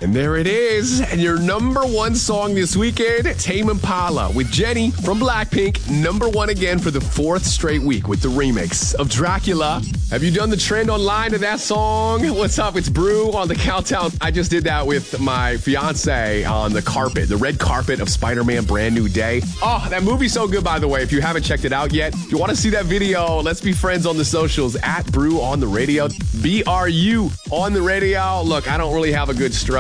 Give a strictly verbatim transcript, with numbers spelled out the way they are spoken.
And there it is. And your number one song this weekend, Tame Impala with Jennie from Blackpink. Number one again for the fourth straight week with the remix of Dracula. Have you done the trend online to that song? What's up? It's Brew on the countdown. I just did that with my fiance on the carpet, the red carpet of Spider-Man Brand New Day. Oh, that movie's so good, by the way. If you haven't checked it out yet, if you want to see that video, let's be friends on the socials at Brew on the radio. B R U on the radio. Look, I don't really have a good strut.